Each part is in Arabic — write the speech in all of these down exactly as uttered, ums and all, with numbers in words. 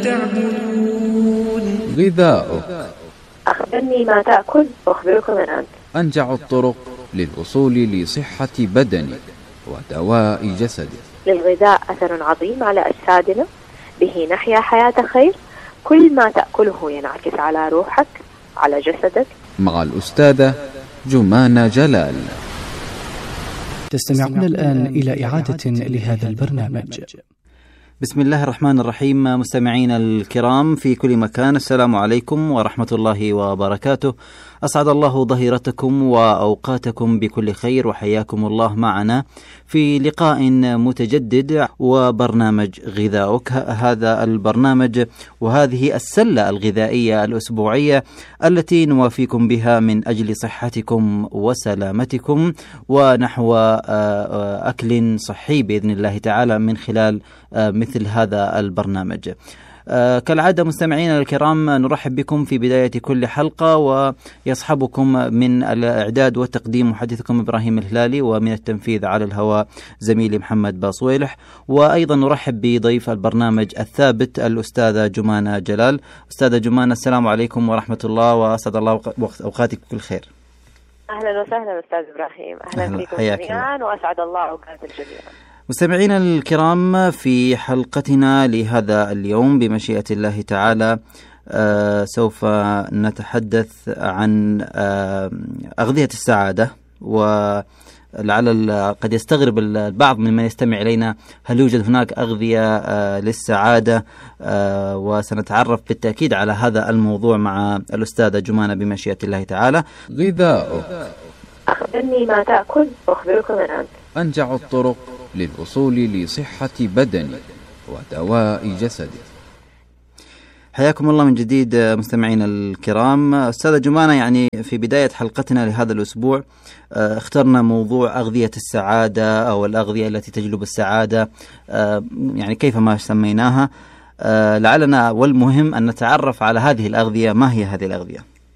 تعبدون. غذاؤك. أخبرني ما تأكل وأخبرك من أنت. أنجع الطرق للوصول لصحة بدنك ودواء جسدك. للغذاء أثر عظيم على أجسادنا، به نحيا حياة خير. كل ما تأكله ينعكس على روحك، على جسدك. مع الأستاذة جمانة جلال. تستمعون الآن إلى إعادة لهذا البرنامج. بسم الله الرحمن الرحيم. مستمعين الكرام في كل مكان، السلام عليكم ورحمة الله وبركاته. أسعد الله ظهيرتكم وأوقاتكم بكل خير، وحياكم الله معنا في لقاء متجدد وبرنامج غذاؤك. هذا البرنامج وهذه السلة الغذائية الأسبوعية التي نوافيكم بها من أجل صحتكم وسلامتكم ونحو أكل صحي بإذن الله تعالى من خلال مثل هذا البرنامج. آه كالعادة مستمعينا الكرام، نرحب بكم في بداية كل حلقة، ويصحبكم من الإعداد والتقديم محدثكم إبراهيم الهلالي، ومن التنفيذ على الهواء زميلي محمد باصويلح. وأيضا نرحب بضيف البرنامج الثابت الأستاذة جمانة جلال. أستاذة جمانة، السلام عليكم ورحمة الله، وأسعد الله أوقاتك بكل خير. أهلا وسهلا أستاذ إبراهيم، أهلا, أهلا فيكم جميعا، وأسعد الله أوقات الجميع. مستمعينا الكرام، في حلقتنا لهذا اليوم بمشيئة الله تعالى آه سوف نتحدث عن آه أغذية السعادة. ولعل قد يستغرب البعض ممن يستمع إلينا، هل يوجد هناك أغذية آه للسعادة؟ آه وسنتعرف بالتأكيد على هذا الموضوع مع الأستاذة جمانة بمشيئة الله تعالى. غذاؤك. أخبرني ما تأكل وأخبرك من أنت. أنجع الطرق للوصول لصحة بدنك ودواء جسدك. حياكم الله من جديد مستمعين الكرام. أستاذة جمانة، يعني في بداية حلقتنا لهذا الأسبوع اخترنا موضوع أغذية السعادة أو الأغذية التي تجلب السعادة، يعني كيف ما سميناها. لعلنا والمهم أن نتعرف على هذه الأغذية. ما هي هذه الأغذية؟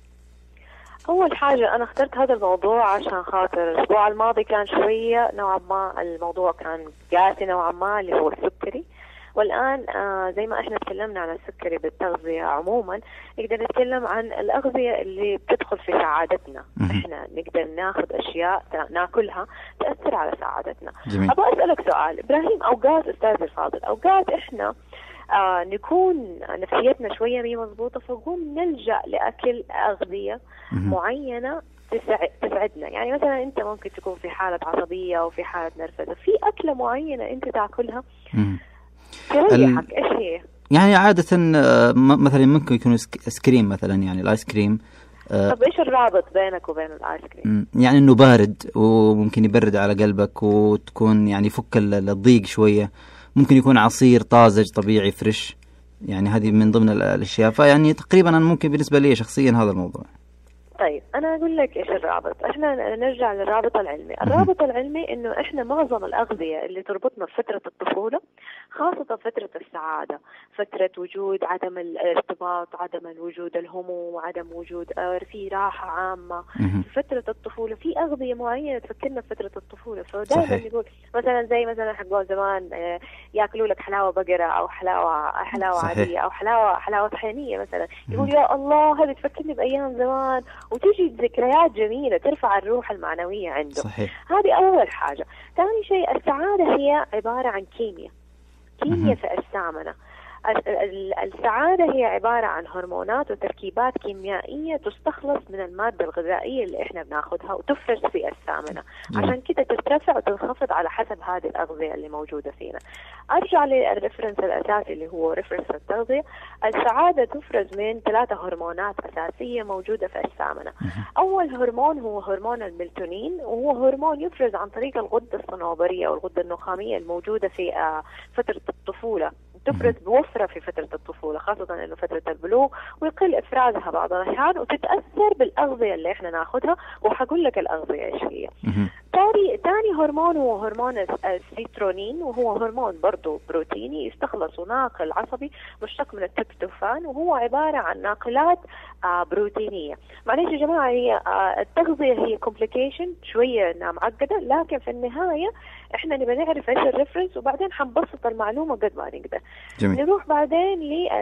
أول حاجة أنا اخترت هذا الموضوع عشان خاطر الأسبوع الماضي كان شوية نوعا ما الموضوع كان قاسي نوعا ما، اللي هو السكري. والآن آه زي ما احنا تكلمنا عن السكري بالتغذية عموما، نقدر نتكلم عن الأغذية اللي بتدخل في سعادتنا. احنا نقدر ناخذ أشياء ناكلها تأثر على سعادتنا. أبغى أسألك سؤال إبراهيم، أوقات أستاذ الفاضل، أوقات احنا آه نكون نفسيتنا شوية مي مضبوطة، فنقوم نلجأ لأكل أغذية معينة تسعدنا. يعني مثلا أنت ممكن تكون في حالة عصبية أو في حالة نرفزة، في أكلة معينة أنت تأكلها تريحك. إيش هي؟ يعني عادة مثلا ممكن يكون سكريم مثلا، يعني الآيس كريم. طب إيش الرابط بينك وبين الآيس كريم؟ يعني إنه بارد وممكن يبرد على قلبك وتكون يعني فك الضيق شوية. ممكن يكون عصير طازج طبيعي فريش، يعني هذه من ضمن الأشياء. فيعني تقريبا أنا ممكن بالنسبة لي شخصيا هذا الموضوع. طيب أنا أقول لك إيش الرابط. إحنا نرجع للرابط العلمي. الرابط العلمي إنه إحنا معظم الأغذية اللي تربطنا بفترة الطفولة، خاصة فترة السعادة، فترة وجود عدم الارتباط، عدم وجود الهموم، عدم وجود في راحة عامة في فترة الطفولة، في أغذية معينة تفكرنا بفترة الطفولة. فدائما نقول مثلا زي مثلا حقول زمان يأكلوا لك حلاوة بقرة أو حلاوة حلاوة عادية أو حلاوة حلاوة طحينية مثلا، يقول يا الله هذه تفكرني بأيام زمان، وتجي ذكريات جميلة ترفع الروح المعنوية عنده. صحيح. هذه أول حاجة. ثاني شيء، السعادة هي عبارة عن كيمياء كيمياء في أجسامنا. السعادة هي عبارة عن هرمونات وتركيبات كيميائية تستخلص من المادة الغذائية اللي احنا بناخدها وتفرز في أجسامنا، عشان كده ترتفع وتنخفض على حسب هذه الأغذية اللي موجودة فينا. أرجع للريفرنس الأساسي اللي هو ريفرنس التغذية. السعادة تفرز من ثلاثة هرمونات أساسية موجودة في أجسامنا. أول هرمون هو هرمون الميلاتونين، وهو هرمون يفرز عن طريق الغدة الصنوبرية والغدة النخامية الموجودة في فترة الطفولة. تفرز بوفرة في فترة الطفولة، خاصة إنه فترة البلوغ، ويقل إفرازها بعض الأحيان وتتأثر بالأغذية اللي إحنا ناخدها. وحقول لك الأغذية إيش هي. تاني تاني هرمون هو هرمون السيترونين، وهو هرمون برضو بروتيني يستخلص ناقل عصبي مشتق من التريبتوفان، وهو عبارة عن ناقلات آه بروتينية. معلش يا جماعة، هي آه التغذية هي كومبليكيشن شوية إنها معقدة، لكن في النهاية إحنا نبغى نعرف إيش الريفرنس وبعدين حنبسط المعلومة قد ما نقدر. جميل. نروح بعدين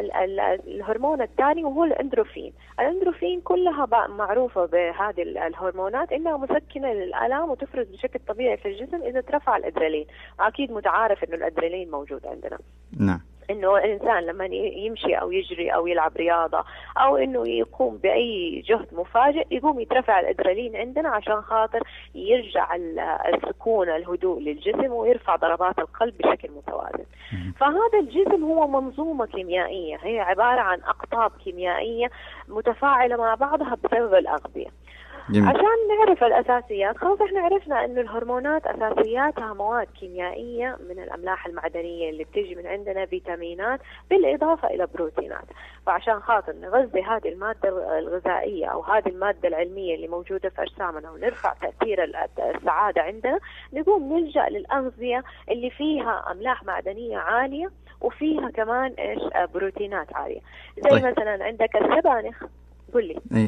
للهرمون الثاني وهو الأندروفين. الأندروفين كلها معروفة بهذه الهرمونات إنها مسكنة للآلام وتفرز بشكل طبيعي في الجسم إذا ترفع الأدرينالين. أكيد متعارف إنه الأدرينالين موجود عندنا. نعم. إنه الإنسان لما يمشي أو يجري أو يلعب رياضة أو إنه يقوم بأي جهد مفاجئ يقوم يترفع الأدرينالين عندنا عشان خاطر يرجع السكون الهدوء للجسم ويرفع ضربات القلب بشكل متوازن. فهذا الجسم هو منظومة كيميائية، هي عبارة عن أقطاب كيميائية متفاعلة مع بعضها بسبب الأغذية. جميل. عشان نعرف الأساسيات، خلاص احنا عرفنا أن الهرمونات أساسياتها مواد كيميائية من الأملاح المعدنية اللي بتيجي من عندنا، فيتامينات بالإضافة إلى بروتينات. فعشان خاطر نغذي هذه المادة الغذائية أو هذه المادة العلمية اللي موجودة في أجسامنا ونرفع تأثير السعادة عندنا، نقوم نلجأ للأغذية اللي فيها أملاح معدنية عالية وفيها كمان إيش بروتينات عالية. زي طيب. مثلا عندك السبانخ. قل لي. ايه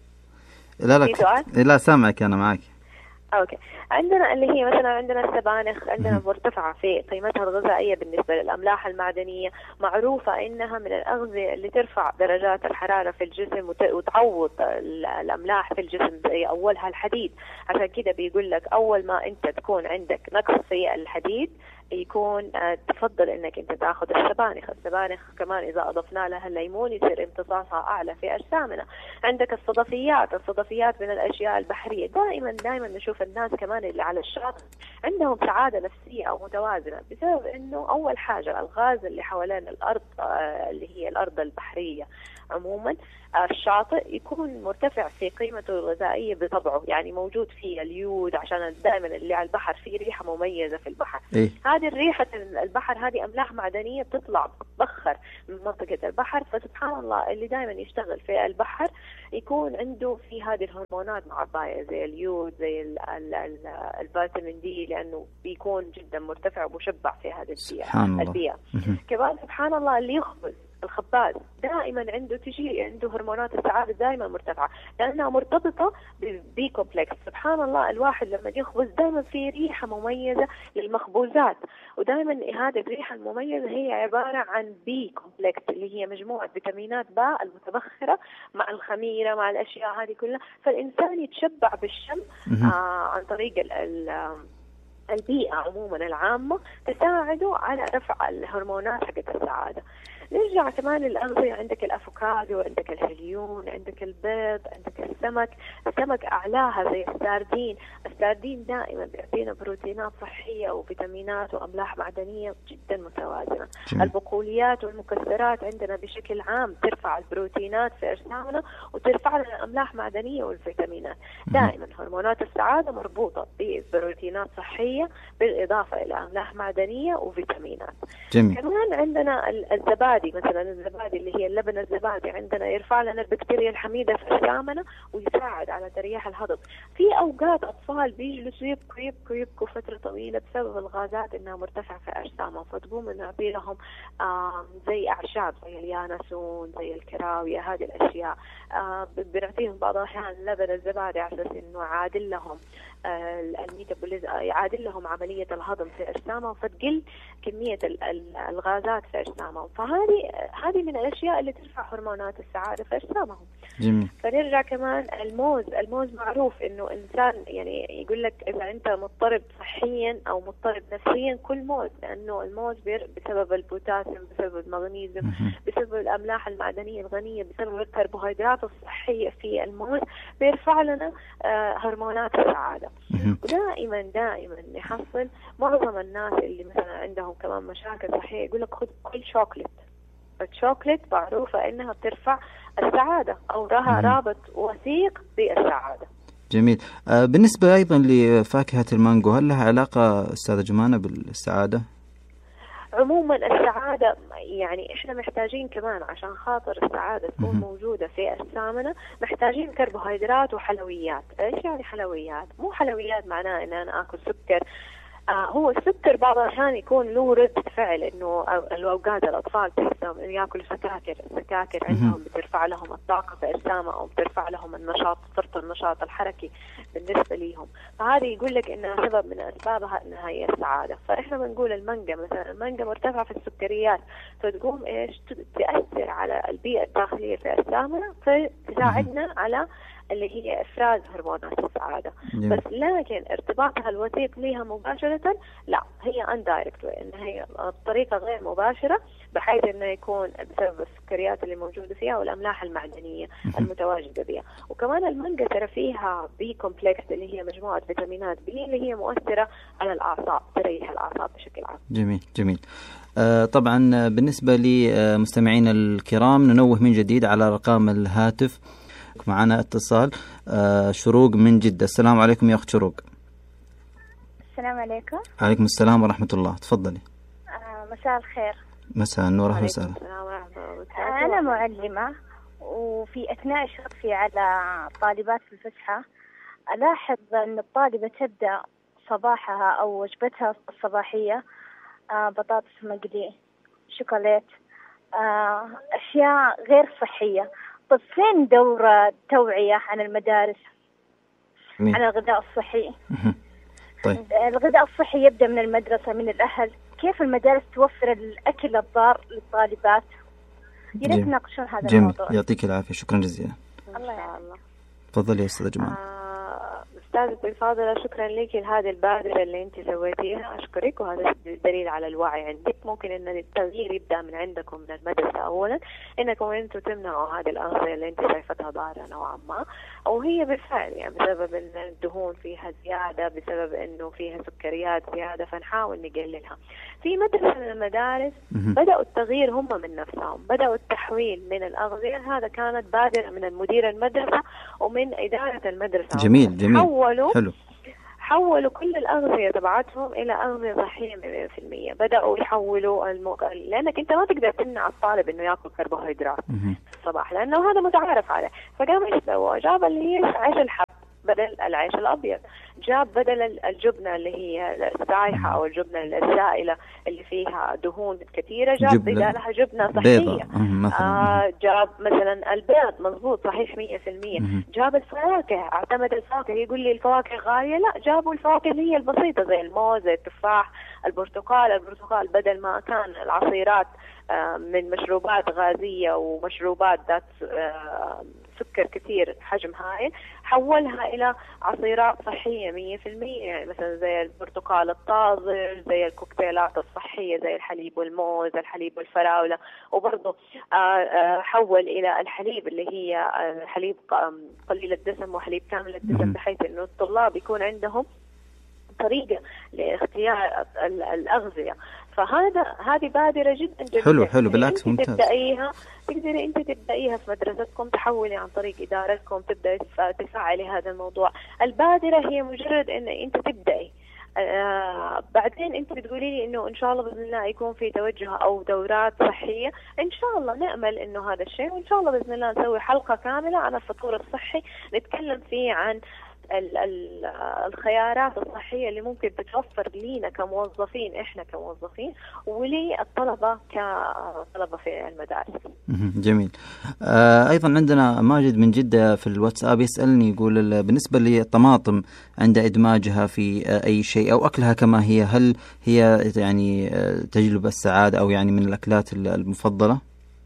لا لا لا سامعك أنا معك. أوكي. عندنا اللي هي مثلا عندنا السبانخ عندنا مرتفعة في قيمتها الغذائية بالنسبة للأملاح المعدنية، معروفة إنها من الأغذية اللي ترفع درجات الحرارة في الجسم وتعوض الأملاح في الجسم، زي أولها الحديد. عشان كده بيقول لك أول ما أنت تكون عندك نقص في الحديد يكون تفضل انك انت تاخذ السبانخ. السبانخ كمان اذا اضفنا لها الليمون يصير امتصاصها اعلى في اجسامنا. عندك الصدفيات. الصدفيات من الاشياء البحريه. دائما دائما نشوف الناس كمان اللي على الشاطئ عندهم سعاده نفسيه او متوازنه بسبب انه اول حاجه الغاز اللي حوالين الارض اللي هي الارض البحريه عموما الشاطئ يكون مرتفع في قيمته الغذائيه بطبعه، يعني موجود فيه اليود عشان دائما اللي على البحر فيه ريحه مميزه في البحر. إيه؟ هذه الريحه البحر هذه املاح معدنيه بتطلع بتبخر من منطقه البحر. فسبحان الله اللي دائما يشتغل في البحر يكون عنده في هذه الهرمونات معبايه زي اليود زي ال ال ال الفيتامين دي، لانه بيكون جدا مرتفع ومشبع في هذه البيئه. البيئه كمان سبحان الله اللي يخبز الخباز دائما عنده تجي عنده هرمونات السعادة دائما مرتفعة لأنها مرتبطة بالبي كومبلكس. سبحان الله الواحد لما يخبز دائما في ريحة مميزة للمخبوزات، ودائما هذه الريحة المميزة هي عبارة عن بي كومبلكس اللي هي مجموعة فيتامينات باء المتبخرة مع الخميرة مع الأشياء هذه كلها. فالإنسان يتشبع بالشم آه عن طريق ال ال البيئة عموما العامة تساعده على رفع الهرمونات حقت السعادة. نرجع كمان للأغذية. عندك الأفوكادو، عندك الهليون، عندك البيض، عندك السمك. السمك أعلاها زي الساردين. الساردين دائما بيعطينا بروتينات صحية وفيتامينات وأملاح معدنية جدا متوازنة. جميل. البقوليات والمكسرات عندنا بشكل عام ترفع البروتينات في أجسامنا وترفع لنا الأملاح معدنية والفيتامينات. دائما هرمونات السعادة مربوطة ببروتينات صحية بالإضافة إلى أملاح معدنية وفيتامينات. جميل. كمان عندنا الزبادي مثلا. الزبادي اللي هي اللبن الزبادي عندنا يرفع لنا البكتيريا الحميدة في أجسامنا ويساعد على تريح الهضم. في أوقات أطفال بيجلسوا يبكوا يبكوا يبكوا فترة طويلة بسبب الغازات إنها مرتفعة في أجسامهم، فتقوم نعطي لهم زي أعشاب زي اليانسون زي الكراوية هذه الأشياء. بنعطيهم بعض الأحيان لبن الزبادي على أساس إنه يعادل لهم الميتابوليزم يعادل لهم عملية الهضم في أجسامهم فتقل كمية الغازات في أجسامهم. فهذه هذه من الأشياء اللي ترفع هرمونات السعادة في أجسامهم. جميل. فنرجع كمان الموز. الموز معروف إنه إنسان يعني يقول لك إذا أنت مضطرب صحيا أو مضطرب نفسيا كل موز، لأنه الموز بسبب البوتاسيوم بسبب المغنيسيوم بسبب الأملاح المعدنية الغنية بسبب الكربوهيدرات الصحية في الموز بيرفع لنا آه هرمونات السعادة. ودائما دائما نحصل معظم الناس اللي مثلا عندهم كمان مشاكل صحية يقول لك خذ كل شوكليت. الشوكليت معروفة إنها بترفع السعادة أو لها رابط وثيق بالسعادة. جميل. آه بالنسبة أيضا لفاكهة المانجو، هل لها علاقة أستاذة جمانة بالسعادة؟ عموما السعادة يعني إحنا محتاجين كمان عشان خاطر السعادة تكون م- موجودة في أجسامنا محتاجين كربوهيدرات وحلويات. إيش يعني حلويات؟ مو حلويات معناه إن أنا آكل سكر آه هو السكر بعض الأحيان يكون له ردة فعل، إنه الأوقات الأطفال تحسهم يأكلوا سكاكر، السكاكر عندهم بترفع لهم الطاقة في أجسامهم أو بترفع لهم النشاط، صرت النشاط الحركي بالنسبة ليهم. فهذه يقول لك إنها سبب من أسبابها إنها هي السعادة. فإحنا بنقول المانجا مثلا، المانجا مرتفعة في السكريات، فتقوم إيش تأثر على البيئة الداخلية في أجسامنا، فتساعدنا على اللي هي إفراز هرمونات السعادة. جميل. بس لكن ارتباطها الوثيق لها مباشرة لا، هي اندايركت، إن هي بطريقة غير مباشرة، بحيث إنه يكون بسبب السكريات اللي موجودة فيها والأملاح المعدنية المتواجدة بها. وكمان المانجا ترى فيها بي كومبلكس اللي هي مجموعة فيتامينات بي اللي هي مؤثرة على الأعصاب، تريح الأعصاب بشكل عام. جميل جميل. آه طبعا بالنسبة لمستمعينا الكرام ننوه من جديد على أرقام الهاتف. معنا اتصال. آه شروق من جدة. السلام عليكم يا أخت شروق. السلام عليكم. عليكم السلام ورحمة الله. تفضلي. آه مساء الخير. مساء النور. أهلا وسهلا. أنا معلمة، وفي أثناء شرفي على طالبات في الفسحة ألاحظ أن الطالبة تبدأ صباحها أو وجبتها الصباحية آه بطاطس مقلي، شوكولات، آه أشياء غير صحية. طيب فين دورة توعية عن المدارس مين؟ عن الغذاء الصحي؟ طيب. الغذاء الصحي يبدأ من المدرسة، من الأهل. كيف المدارس توفر الأكل الضار للطالبات؟ يريد تناقشون هذا جميل. الموضوع. يعطيك العافية، شكرا جزيلا. الله يا الله. تفضلي يا أستاذة جمال. آه أستاذتي الفاضلة، شكرا لك لهذه البادرة اللي أنت سويتيها، أشكرك. وهذا دليل على الوعي عندك. ممكن أن التغيير يبدأ من عندكم من المدرسة أولا، إنكم أنتم تمنعوا هذه الأغذية اللي أنت شايفتها ضارة نوعا ما، وهي بالفعل يعني بسبب أن الدهون فيها زيادة، بسبب أنه فيها سكريات زيادة، فنحاول نقللها. في مدرسة من المدارس بدأوا التغيير هم من نفسهم، بدأوا التحويل من الأغذية. هذا كانت بادرة من المدير المدرسة ومن إدارة المدرسة. جميل جميل. حولوا حلو. حولوا كل الأغذية تبعتهم إلى أغذية صحية مئة في المئة. بدأوا يحولوا المو... لأنك أنت ما تقدر تمنع الطالب إنه يأكل كربوهيدرات في الصباح، لأنه هذا متعارف عليه. فقام إيش سوى؟ جاب اللي هي عيش الحب بدل العيش الأبيض، جاب بدل الجبنة اللي هي السايحة أو الجبنة السائلة اللي فيها دهون كثيرة، جاب بدالها جبنة صحية. آه جاب مثلا البيض، مضبوط صحيح مية في المية. جاب الفواكه، اعتمد الفواكه. يقول لي الفواكه غالية، لا، جابوا الفواكه اللي هي البسيطة زي الموز، زي التفاح، البرتقال. البرتقال بدل ما كان العصيرات آه من مشروبات غازية ومشروبات ذات آه سكر كثير حجم هائل، حولها إلى عصيرات صحية مية في المية. يعني مثلا زي البرتقال الطازج، زي الكوكتيلات الصحية زي الحليب والموز، الحليب والفراولة. وبرضه حول إلى الحليب اللي هي حليب قليل الدسم وحليب كامل الدسم، بحيث إنه الطلاب يكون عندهم طريقة لاختيار الأغذية. فهذا هذه بادرة جدا جدا حلو حلو بالعكس ممتاز. تبدأيها، تقدري أنت تبدأيها في مدرستكم، تحولي عن طريق إدارتكم، تبدأ تفعلي هذا الموضوع. البادرة هي مجرد أن أنت تبدأي. آه بعدين أنت بتقولي لي إنه إن شاء الله بإذن الله يكون في توجه أو دورات صحية. إن شاء الله نأمل إنه هذا الشيء، وإن شاء الله بإذن الله نسوي حلقة كاملة عن الفطور الصحي، نتكلم فيه عن ال ال الخيارات الصحية اللي ممكن تتوفر لينا كموظفين، إحنا كموظفين، وللطلبة كطلبة في المدارس. جميل. آه أيضا عندنا ماجد من جدة في الواتساب يسألني، يقول بالنسبة للطماطم عند إدماجها في أي شيء أو أكلها كما هي، هل هي يعني تجلب السعادة أو يعني من الأكلات المفضلة؟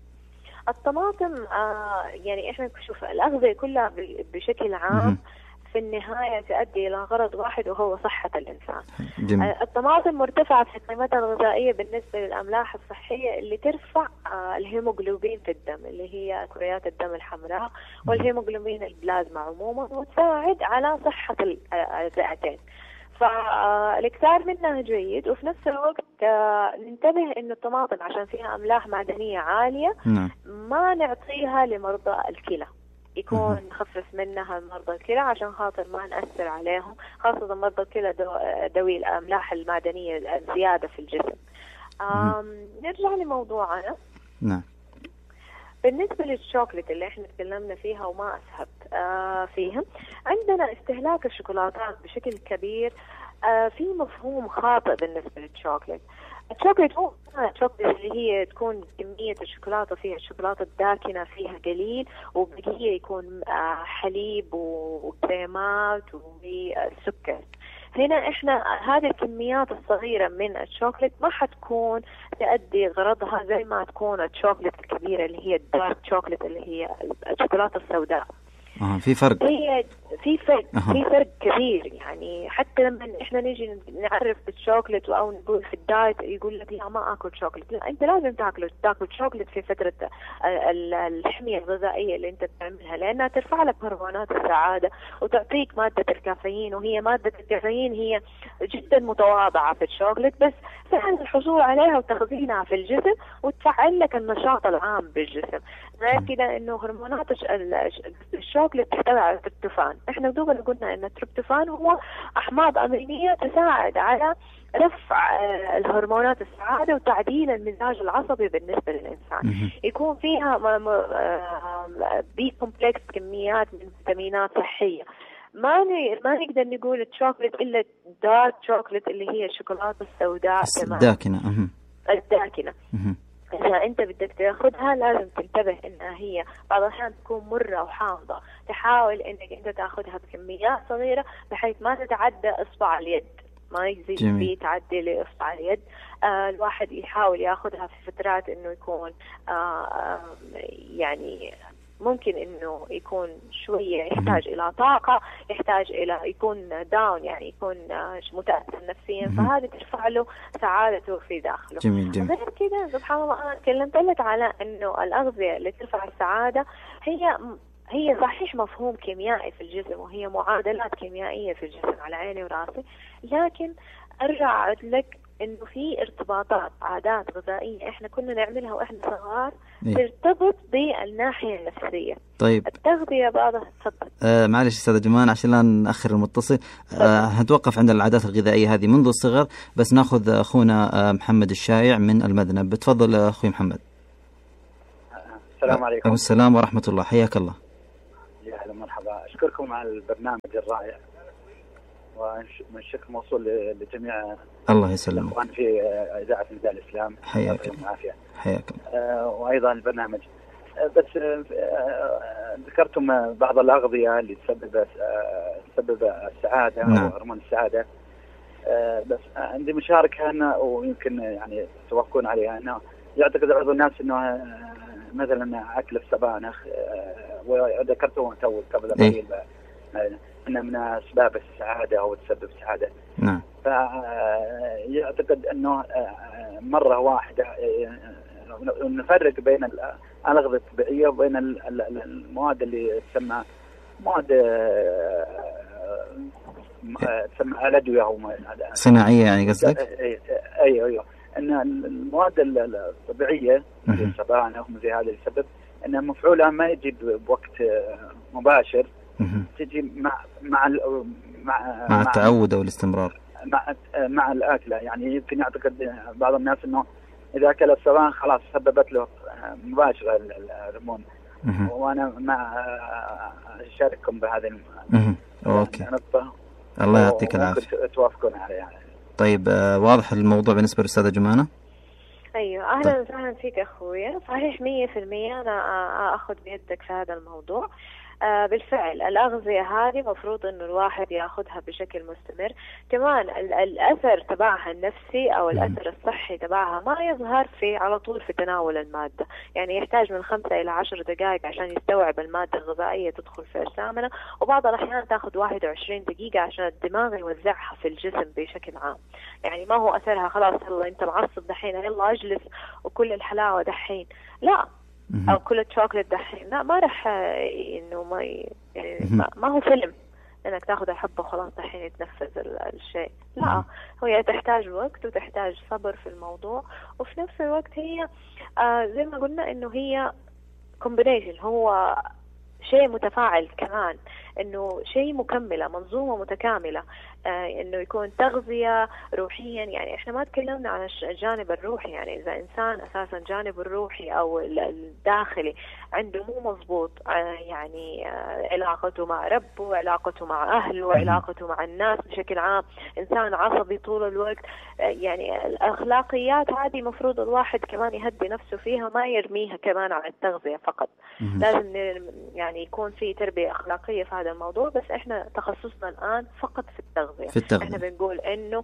الطماطم آه يعني إحنا نشوف الأغذية كلها بشكل عام في النهاية تؤدي إلى غرض واحد، وهو صحة الإنسان. جميل. الطماطم مرتفعة في قيمتها الغذائية بالنسبة للأملاح الصحية اللي ترفع الهيموغلوبين في الدم، اللي هي كريات الدم الحمراء والهيموغلوبين البلازما عموما، وتساعد على صحة الرئتين. فالاكثار منها جيد، وفي نفس الوقت ننتبه إنه الطماطم عشان فيها أملاح معدنية عالية ما نعطيها لمرضى الكلى، يكون نخفف منها مرضى الكلى عشان خاطر ما نأثر عليهم، خاصة مرضى الكلى ذوي الأملاح المعدنية الزيادة في الجسم. نرجع لموضوعنا. نعم. بالنسبة للشوكولاتة اللي احنا تكلمنا فيها وما أسهبت آه فيها، عندنا استهلاك الشوكولاتات بشكل كبير آه في مفهوم خاطئ بالنسبة للشوكولاتة. الشوكولاتة هو الشوكولاتة اللي هي تكون كمية الشوكولاتة فيها الشوكولاتة الداكنة فيها قليل، وبقية يكون آه حليب وكريمات وسكر. هنا احنا هذه الكميات الصغيرة من الشوكولات ما حتكون تؤدي غرضها زي ما تكون الشوكولات الكبيرة اللي هي الدارك شوكولات اللي هي الشوكولاتة السوداء. اه في فرق. هي في فرق أه. في فرق كبير. يعني حتى لما احنا نيجي نعرف بالشوكولات او نقول في الدايت يقول لك لا ما اكل شوكولات، لا انت لازم تاكل تاكل شوكولات في فتره الحميه الغذائيه اللي انت بتعملها، لانها ترفع لك هرمونات السعاده وتعطيك ماده الكافيين، وهي ماده الكافيين هي جدا متواضعه في الشوكولات، بس سهل الحصول عليها وتخزينها في الجسم وتفعل لك النشاط العام بالجسم. غير كده انه هرمونات الشوكولات تحتوي على التريبتوفان. احنا دوبنا قلنا ان التريبتوفان هو احماض امينيه تساعد على رفع الهرمونات السعاده وتعديل المزاج العصبي بالنسبه للانسان. يكون فيها بي كومبلكس كميات من فيتامينات صحيه. ما ما نقدر نقول الشوكولات الا دارك شوكولات اللي هي الشوكولاته السوداء الداكنه. الداكنه إذا أنت بدك تأخذها لازم تنتبه إنها هي بعض الأحيان تكون مرة وحامضة. تحاول إنك أنت تأخذها بكميات صغيرة بحيث ما تتعدى إصبع اليد، ما يزيد فيه تعدي لإصبع اليد. آه الواحد يحاول يأخذها في فترات إنه يكون آه آه يعني ممكن إنه يكون شوية يحتاج إلى طاقة، يحتاج إلى يكون داون يعني يكون متأثر نفسيا، فهذا ترفع له سعادته في داخله. جميل جميل. غير كده سبحان الله أنا تكلمت لك على إنه الأغذية اللي ترفع السعادة هي هي صحيح مفهوم كيميائي في الجسم، وهي معادلات كيميائية في الجسم على عيني وراسي، لكن أرجع أقول لك إنه في ارتباطات عادات غذائية إحنا كنا نعملها وإحنا صغار إيه؟ ترتبط بالناحية النفسية. طيب التغذية بعضها تفضل. آه معلش أستاذ جمان عشان لا نأخر المتصل. آه هنتوقف عند العادات الغذائية هذه منذ الصغر، بس ناخذ أخونا آه محمد الشايع من المذنب. بتفضل أخوي محمد. السلام عليكم. السلام ورحمة الله، حياك الله. يا أهلا مرحبا، أشكركم على البرنامج الرائع ومن شكر موصول لجميع الله يسلمك الأخوان في إذاعة نداء الإسلام. حياك الله. حياك الله. وأيضا البرنامج، بس ذكرتم بعض الأغذية اللي تسبب تسبب السعادة نعم. أو هرمون السعادة، بس عندي مشاركة أنا ويمكن يعني توافقون عليها، أنه يعتقد بعض الناس أنه مثلا أكل السبانخ، وذكرته تو قبل قليل أنه من أسباب السعادة أو تسبب السعادة. نعم. فيعتقد أنه مرة واحدة نفرق بين الأغذية الطبيعية وبين المواد اللي تسمى مواد تسمى الأدوية أو صناعية يعني قصدك؟ أيوه أيوه أن المواد الطبيعية مثل السبانخ وزي هذا السبب أن مفعولها ما يجي بوقت مباشر، تجي مع مع مع, مع التعود أو الاستمرار مع مع الأكلة. يعني يمكن يعتقد بعض الناس أنه إذا أكل السبانخ خلاص سببت له مباشرة الهرمون، وأنا مع أشارككم بهذه النقطة. الله يعطيك العافية. توافقون عليها. طيب واضح الموضوع بالنسبة للأستاذة جمانة؟ أيوة أهلا وسهلا فيك أخويا. صحيح مية في المية أنا أخذ بيدك في هذا الموضوع. آه بالفعل الأغذية هذه مفروض إنه الواحد يأخذها بشكل مستمر. كمان الأثر تبعها النفسي أو الأثر الصحي تبعها ما يظهر في على طول في تناول المادة، يعني يحتاج من خمسة إلى عشر دقائق عشان يستوعب المادة الغذائية تدخل في أجسامنا، وبعض الأحيان تأخذ واحد وعشرين دقيقة عشان الدماغ يوزعها في الجسم بشكل عام. يعني ما هو أثرها خلاص يلا أنت معصب دحين يلا أجلس وكل الحلاوة دحين، لا، أو كل الشوكولات دحين، لا، ما رح إنه ما يعني ما هو فيلم إنك تأخذ الحبة وخلاص دحين يتنفذ الشيء، لا، هي تحتاج وقت وتحتاج صبر في الموضوع، وفي نفس الوقت هي آه زي ما قلنا إنه هي combination، هو شيء متفاعل كمان. إنه شيء مكملة، منظومة متكاملة، آه إنه يكون تغذية روحيا. يعني إحنا ما تكلمنا عن الجانب الروحي، يعني إذا إنسان أساسا جانب الروحي أو الداخلي عنده مو مضبوط، آه يعني آه علاقته مع ربه، علاقته مع أهله، علاقته مع الناس بشكل عام، إنسان عصبي طول الوقت، آه يعني الأخلاقيات هذه مفروض الواحد كمان يهدي نفسه فيها، ما يرميها كمان على التغذية فقط. لازم يعني يكون في تربية أخلاقية في هذا الموضوع، بس إحنا تخصصنا الآن فقط في التغذية. في التغذية. إحنا بنقول إنه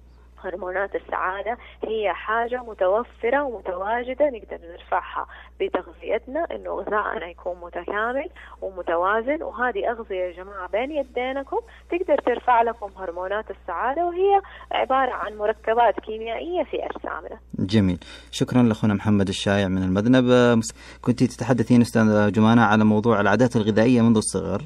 هرمونات السعادة هي حاجة متوفرة ومتواجدة نقدر نرفعها بتغذيتنا، إنه غذائنا يكون متكامل ومتوازن، وهذه أغذية يا جماعة بين يدينكم تقدر ترفع لكم هرمونات السعادة، وهي عبارة عن مركبات كيميائية في أجسامنا. جميل، شكرا لأخونا محمد الشايع من المذنب. كنت تتحدثين أستاذة جمانة على موضوع العادات الغذائية منذ الصغر.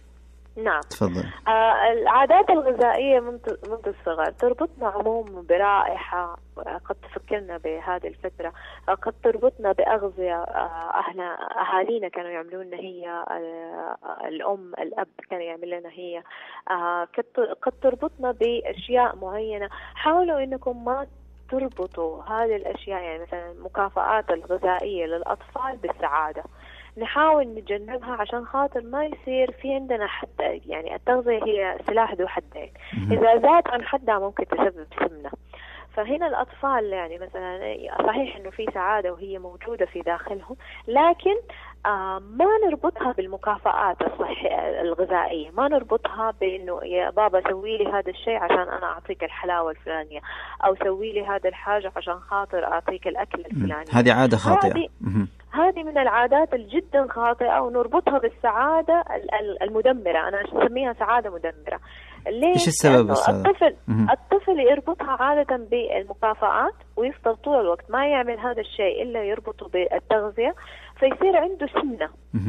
نعم، تفضل. آه العادات الغذائية منذ الصغر تربطنا عموما برائحة قد تفكرنا بهذه الفترة، قد تربطنا بأغذية آه أهلنا أهالينا كانوا يعملون لنا هي، آه الأم الأب كان يعمل لنا هي، آه قد تربطنا بأشياء معينة. حاولوا إنكم ما تربطوا هذه الأشياء، يعني مثلا المكافآت الغذائية للأطفال بالسعادة، نحاول نتجنبها عشان خاطر ما يصير في عندنا حتى، يعني التغذية هي سلاح ذو حدين، إذا زاد عن حدها ممكن تسبب سمنة. فهنا الأطفال يعني مثلا صحيح إنه في سعادة وهي موجودة في داخلهم، لكن آه ما نربطها بالمكافآت الصحية الغذائية، ما نربطها بإنه يا بابا سوي لي هذا الشيء عشان أنا أعطيك الحلاوة الفلانية، أو سوي لي هذا الحاجة عشان خاطر أعطيك الأكل الفلاني. هذه عادة خاطئة. هذه من العادات الجدا خاطئة، ونربطها بالسعادة المدمرة. أنا أسميها سعادة مدمرة. ليش؟ إيش السبب؟ الطفل الطفل يربطها عادة بالمكافآت، ويفضل طول الوقت ما يعمل هذا الشيء إلا يربطه بالتغذية، فيصير عنده سمنة،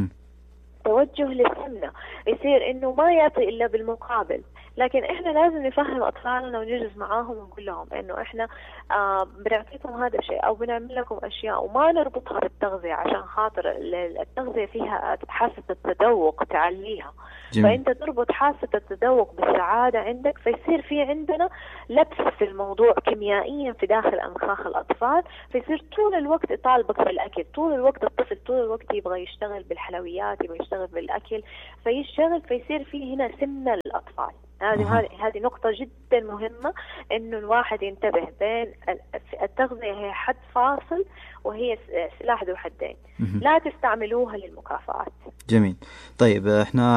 توجه للسمنة، يصير إنه ما يعطي إلا بالمقابل. لكن إحنا لازم نفهم أطفالنا ونجلس معاهم ونقول لهم إنه إحنا آه بنعطيكم هذا الشيء أو بنعمل لكم أشياء، وما نربطها بالتغذية عشان خاطر التغذية فيها حاسة التذوق تعليها. جميل. فأنت تربط حاسة التذوق بالسعادة عندك، فيصير في عندنا لبس في الموضوع كيميائيا في داخل أنخاخ الأطفال، فيصير طول الوقت يطالبك بالأكل، طول الوقت الطفل طول الوقت يبغى يشتغل بالحلويات، يبغى يشتغل بالأكل، فيشتغل فيصير في هنا سمنة للأطفال. هذه هذه هذه نقطة جدا مهمة، إنه الواحد ينتبه بين التغذية هي حد فاصل وهي سلاح ذو حدين، لا تستعملوها للمكافآت. جميل. طيب احنا